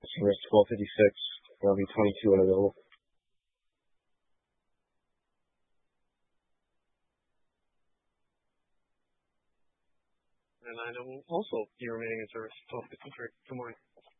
Service 1256. That'll be 22 unavailable. And I will also be remaining in service 1253. Good morning.